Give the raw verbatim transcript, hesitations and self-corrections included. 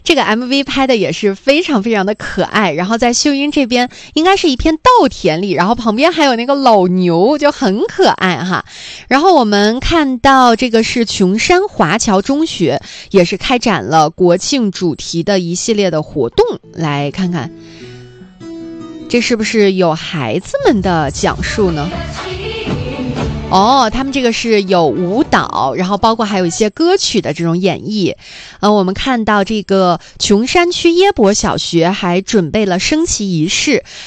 这个 M V 拍的也是非常非常的可爱，然后在秀英这边应该是一片稻田里，然后旁边还有那个老牛，就很可爱哈。然后我们看到这个是琼山华侨中学，也是开展了国庆主题的一系列的活动，来看看这是不是有孩子们的讲述呢？哦，他们这个是有舞蹈，然后包括还有一些歌曲的这种演绎。呃，我们看到这个琼山区耶博小学还准备了升旗仪式，